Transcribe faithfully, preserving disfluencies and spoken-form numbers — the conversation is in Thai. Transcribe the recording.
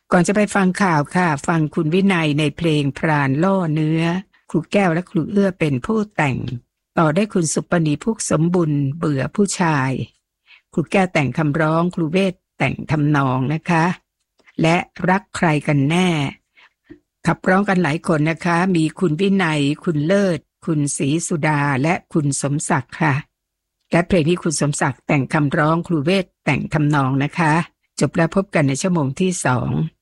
ก่อนจะไปฟังข่าวค่ะฟังคุณวินัยในเพลงพรานล่อเนื้อครูแก้วและครูเอื้อเป็นผู้แต่งต่อได้คุณสุปณีพุกสมบุญเบื่อผู้ชายครูแก้วแต่งคำร้องครูเวทแต่งทำนองนะคะและรักใครกันแน่ขับร้องกันหลายคนนะคะมีคุณวินัยคุณเลิศคุณศรีสุดาและคุณสมศักดิ์ค่ะและเพลงนี้คุณสมศักดิ์แต่งคำร้องครูเวทแต่งทำนองนะคะจบแล้วพบกันในชั่วโมงที่สอง